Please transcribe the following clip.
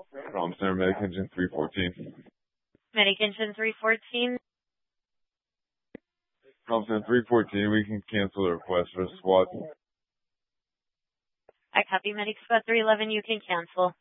Problem Center, Medic Engine 314. Medic Engine 314. Problem Center 314, we can cancel the request for SWAT. I copy. Medic Squad 311, you can cancel.